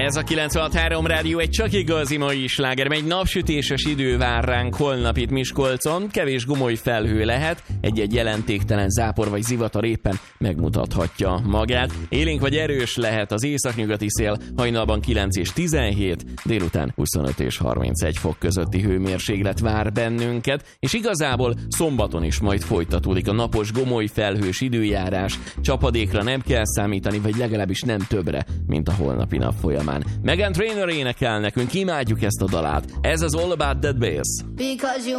Ez a 96.3 Rádió egy csak igazi mai sláger, egy napsütéses idő vár ránk holnap itt Miskolcon, kevés gomoly felhő lehet, egy-egy jelentéktelen zápor vagy zivatar éppen megmutathatja magát. Élénk vagy erős lehet az északnyugati szél, hajnalban 9 és 17, délután 25 és 31 fok közötti hőmérséklet vár bennünket, és igazából szombaton is majd folytatódik a napos gomoly felhős időjárás, csapadékra nem kell számítani, vagy legalábbis nem többre, mint a holnapi nap folyamán. Meghan Trainor énekel nekünk, imádjuk ezt a dalát. Ez az All About That Bass.